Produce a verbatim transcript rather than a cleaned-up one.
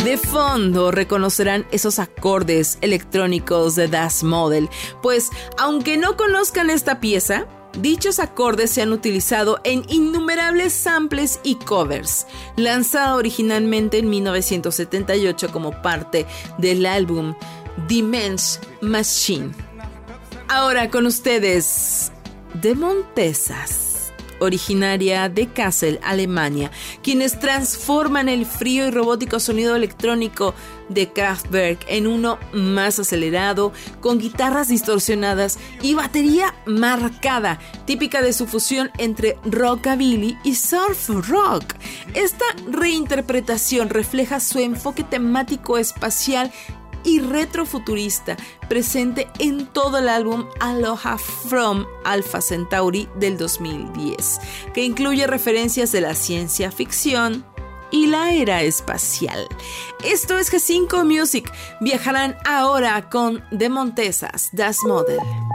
De fondo reconocerán esos acordes electrónicos de Das Model, pues aunque no conozcan esta pieza, dichos acordes se han utilizado en innumerables samples y covers, lanzada originalmente en mil novecientos setenta y ocho como parte del álbum The Men's Machine. Ahora con ustedes, De Montesas, originaria de Kassel, Alemania, quienes transforman el frío y robótico sonido electrónico de Kraftwerk en uno más acelerado, con guitarras distorsionadas y batería marcada, típica de su fusión entre rockabilly y surf rock. Esta reinterpretación refleja su enfoque temático espacial y retrofuturista, presente en todo el álbum Aloha from Alpha Centauri del dos mil diez, que incluye referencias de la ciencia ficción y la era espacial. Esto es G cinco Music. Viajarán ahora con De Montesas, Das Model.